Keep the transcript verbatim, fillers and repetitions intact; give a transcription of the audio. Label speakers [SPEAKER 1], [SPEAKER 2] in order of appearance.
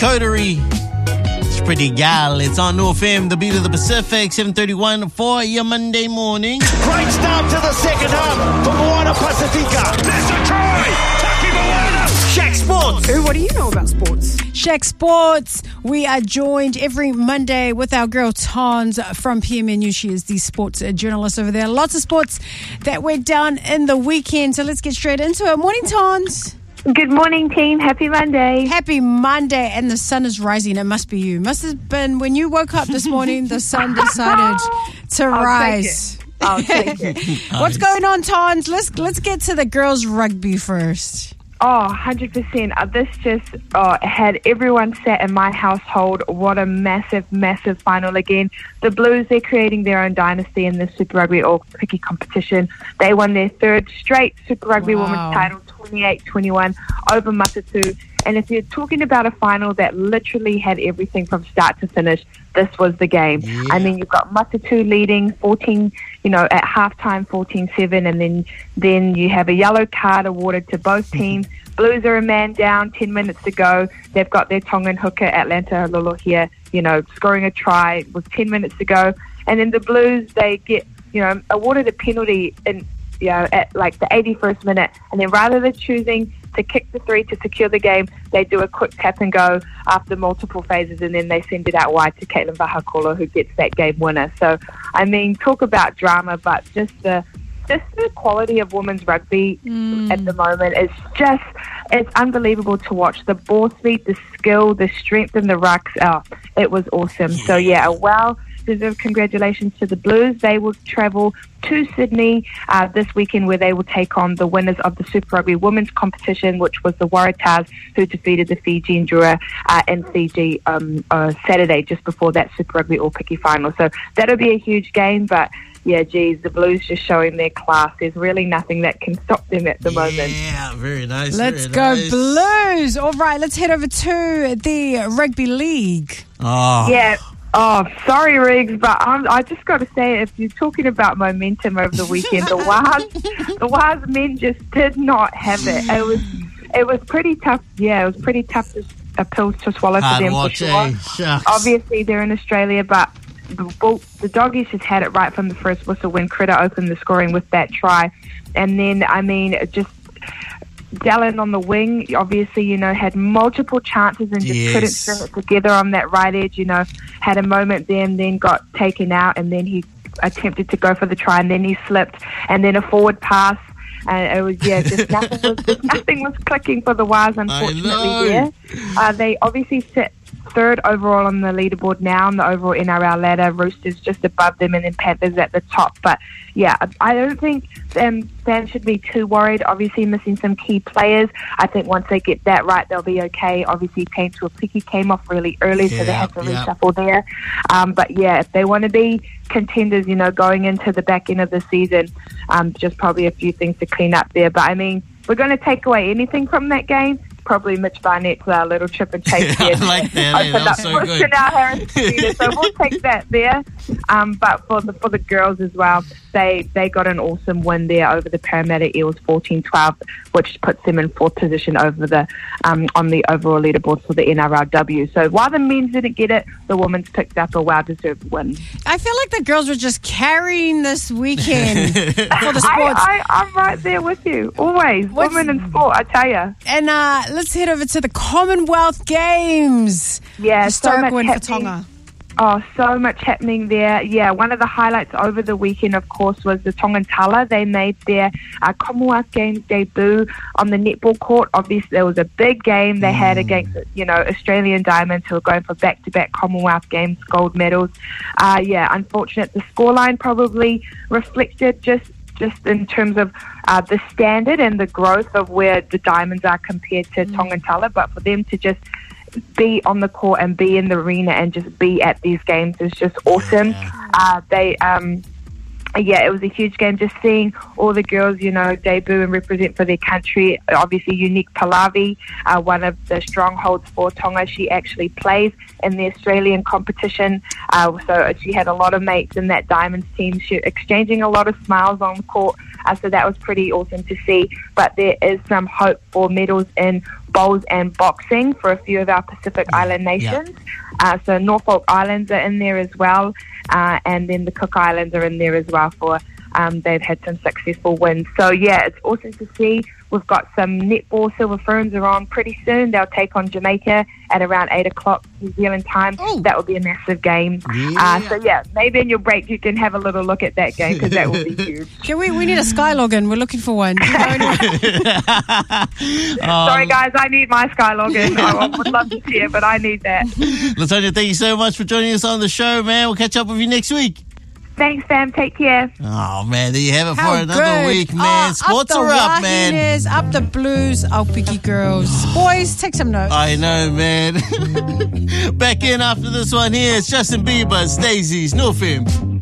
[SPEAKER 1] Coterie. It's Pretty Gal. It's on North F M, the beat of the Pacific, seven thirty-one for your Monday morning.
[SPEAKER 2] Great start to the second half for Moana Pacifica. There's a try. Taki Moana. Shaq Sports.
[SPEAKER 3] Ooh, what do you know about sports?
[SPEAKER 4] Shaq Sports. We are joined every Monday with our girl Tons from P M N U. She is the sports journalist over there. Lots of sports that went down in the weekend. So let's get straight into it. Morning, Tons.
[SPEAKER 5] Good morning, team. Happy Monday.
[SPEAKER 4] Happy Monday, and the sun is rising. It must be you. Must have been when you woke up this morning, the sun decided to
[SPEAKER 5] I'll
[SPEAKER 4] rise.
[SPEAKER 5] Take it. I'll take it.
[SPEAKER 4] What's going on, Tons? Let's let's get to the girls' rugby first.
[SPEAKER 5] Oh, one hundred percent. Uh, this just uh, had everyone sat in my household. What a massive, massive final again. The Blues, they're creating their own dynasty in the Super Rugby All Picky competition. They won their third straight Super Rugby
[SPEAKER 4] Wow.
[SPEAKER 5] Women's title, twenty-eight twenty-one, over Matatu. And if you're talking about a final that literally had everything from start to finish, this was the game.
[SPEAKER 1] Yeah.
[SPEAKER 5] I mean, you've got Matatu leading fourteen, you know, at halftime fourteen seven, and then then you have a yellow card awarded to both teams. Blues are a man down, ten minutes to go. They've got their Tongan hooker, Atlanta Lolo here, you know, scoring a try with ten minutes to go. And then the Blues, they get, you know, awarded a penalty in, you know, at like the eighty-first minute. And then rather than choosing to kick the three to secure the game, they do a quick tap and go after multiple phases, and then they send it out wide to Caitlin Vahakolo, who gets that game winner. So, I mean, talk about drama, but just the just the quality of women's rugby
[SPEAKER 4] Mm.
[SPEAKER 5] at the moment is just, it's unbelievable to watch. The ball speed, the skill, the strength in the rucks, oh, it was awesome. So, yeah, a well deserved congratulations to the Blues. They will travel to Sydney uh, this weekend, where they will take on the winners of the Super Rugby Women's competition, which was the Waratahs, who defeated the Fiji Ndura uh, in Fiji um, uh, Saturday, just before that Super Rugby All Picky final. So that'll be a huge game, but yeah, geez, the Blues just showing their class. There's really nothing that can stop them at the moment.
[SPEAKER 1] Yeah, very nice.
[SPEAKER 4] Let's
[SPEAKER 1] very
[SPEAKER 4] go
[SPEAKER 1] nice.
[SPEAKER 4] Blues. All right, let's head over to the Rugby League.
[SPEAKER 1] Oh.
[SPEAKER 5] Yeah. Oh, sorry, Riggs, but um, I just got to say, if you're talking about momentum over the weekend, the Waz, the Waz men just did not have it. It was, it was pretty tough. Yeah, it was pretty tough to, uh, pills to swallow for
[SPEAKER 1] Hard
[SPEAKER 5] them
[SPEAKER 1] watch,
[SPEAKER 5] for sure.
[SPEAKER 1] eh? Shucks.
[SPEAKER 5] Obviously, they're in Australia, but the, bull, the Doggies just had it right from the first whistle when Critter opened the scoring with that try, and then I mean, it just. Dallin on the wing, obviously, you know, had multiple chances and just
[SPEAKER 1] Yes.
[SPEAKER 5] couldn't string it together on that right edge, you know, had a moment there and then got taken out, and then he attempted to go for the try and then he slipped, and then a forward pass, and it was, yeah, just nothing was, just nothing was clicking for the Waz, unfortunately, there. Uh, they obviously sit third overall on the leaderboard now on the overall N R L ladder. Roosters just above them, and then Panthers at the top. But yeah, I don't think um, fans should be too worried. Obviously, missing some key players. I think once they get that right, they'll be okay. Obviously, Taints Picky came off really early, so they
[SPEAKER 1] Yeah,
[SPEAKER 5] had to
[SPEAKER 1] yeah.
[SPEAKER 5] reshuffle there. Um, but yeah, if they want to be contenders, you know, going into the back end of the season, um, just probably a few things to clean up there. But I mean, we're going to take away anything from that game. Probably Mitch Barnett's uh, little trip and chase
[SPEAKER 1] I
[SPEAKER 5] there.
[SPEAKER 1] like that. eh?
[SPEAKER 5] Opened
[SPEAKER 1] That
[SPEAKER 5] up
[SPEAKER 1] was so
[SPEAKER 5] for
[SPEAKER 1] good.
[SPEAKER 5] Chanel Harris, so we'll take that there. Um, but for the for the girls as well, they they got an awesome win there over the Parramatta Eels, fourteen twelve, which puts them in fourth position over the um, on the overall leaderboard for the N R L W. So while the men's didn't get it, the women's picked up a well-deserved win.
[SPEAKER 4] I feel like the girls were just carrying this weekend for the sports.
[SPEAKER 5] I, I, I'm right there with you, always.
[SPEAKER 4] What's-
[SPEAKER 5] Women in sport, I tell you.
[SPEAKER 4] And uh, let's head over to the Commonwealth Games.
[SPEAKER 5] Yeah, so
[SPEAKER 4] Historic
[SPEAKER 5] much
[SPEAKER 4] win for
[SPEAKER 5] happening.
[SPEAKER 4] Tonga.
[SPEAKER 5] Oh, so much happening there. Yeah, one of the highlights over the weekend, of course, was the Tongan Tala. They made their uh, Commonwealth Games debut on the netball court. Obviously, there was a big game they had against, you know, Australian Diamonds, who are going for back-to-back Commonwealth Games gold medals. Uh, yeah, unfortunate. The scoreline probably reflected just just in terms of uh, the standard and the growth of where the Diamonds are compared to mm. Tongan Tala, but for them to just be on the court and be in the arena and just be at these games is just awesome.
[SPEAKER 1] Yeah.
[SPEAKER 5] Uh, they, um, yeah, it was a huge game. Just seeing all the girls, you know, debut and represent for their country. Obviously, Unique Palavi, uh, one of the strongholds for Tonga. She actually plays in the Australian competition. Uh, so she had a lot of mates in that Diamonds team. She exchanging a lot of smiles on the court Uh, so that was pretty awesome to see. But there is some hope for medals in bowls and boxing for a few of our Pacific Island nations. Yeah. Uh, so Norfolk Islands are in there as well, uh, and then the Cook Islands are in there as well for um, they've had some successful wins. So yeah, it's awesome to see. We've got some netball Silver Ferns are on pretty soon. They'll take on Jamaica at around eight o'clock New Zealand time. Ooh. That will be a massive game. Yeah. Uh, so yeah, maybe in your break you can have a little look at that game because that will be huge.
[SPEAKER 4] Can we? We need a Sky login. We're looking for one.
[SPEAKER 5] Sorry guys, I need my Sky login. I would love to see it, but I need that.
[SPEAKER 1] Latonia, thank you so much for joining us on the show, man. We'll catch up with you next week.
[SPEAKER 5] Thanks, fam. Take care.
[SPEAKER 1] Oh, man. There you have it
[SPEAKER 4] How
[SPEAKER 1] for another
[SPEAKER 4] good.
[SPEAKER 1] week, man.
[SPEAKER 4] Oh,
[SPEAKER 1] Sports
[SPEAKER 4] up the
[SPEAKER 1] are up, man.
[SPEAKER 4] Wahinas, up the Blues, Aupiki girls. Boys, take some notes.
[SPEAKER 1] I know, man. Back in after this one here. It's Justin Bieber, Stacey's, no film.